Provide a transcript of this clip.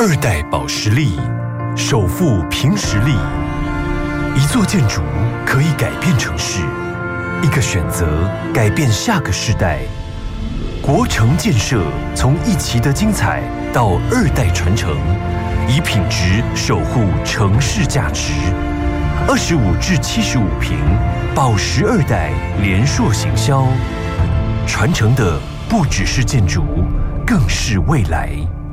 二代保实力，首富凭实力。一座建筑可以改变城市，一个选择改变下个世代。国城建设从一期的精彩到二代传承，以品质守护城市价值。25至75坪，保实二代联硕行销，传承的不只是建筑，更是未来。